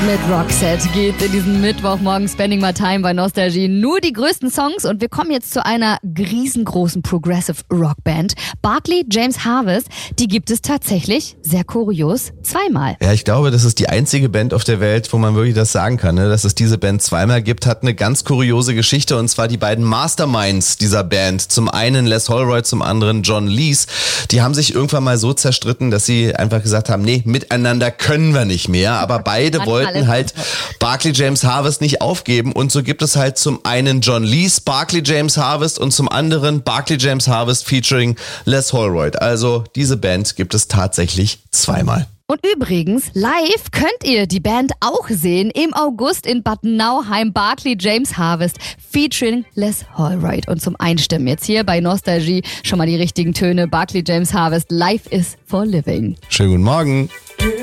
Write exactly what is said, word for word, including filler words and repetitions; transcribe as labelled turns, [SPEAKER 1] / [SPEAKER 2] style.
[SPEAKER 1] Mit Roxette geht in diesen Mittwochmorgen Spending My Time bei Nostalgie nur die größten Songs und wir kommen jetzt zu einer riesengroßen Progressive Rock Band. Barclay James Harvest, die gibt es tatsächlich, sehr kurios, zweimal.
[SPEAKER 2] Ja, ich glaube, das ist die einzige Band auf der Welt, wo man wirklich das sagen kann, ne? Dass es diese Band zweimal gibt, hat eine ganz kuriose Geschichte und zwar die beiden Masterminds dieser Band. Zum einen Les Holroyd, zum anderen John Lees. Die haben sich irgendwann mal so zerstritten, dass sie einfach gesagt haben, nee, miteinander können wir nicht mehr, aber beide wollten halt Barclay James Harvest nicht aufgeben und so gibt es halt zum einen John Lees Barclay James Harvest und zum anderen Barclay James Harvest featuring Les Holroyd. Also diese Band gibt es tatsächlich zweimal.
[SPEAKER 1] Und übrigens, live könnt ihr die Band auch sehen im August in Bad Nauheim, Barclay James Harvest featuring Les Holroyd. Und zum Einstimmen jetzt hier bei Nostalgie schon mal die richtigen Töne. Barclay James Harvest, Life is for Living.
[SPEAKER 2] Schönen guten Morgen.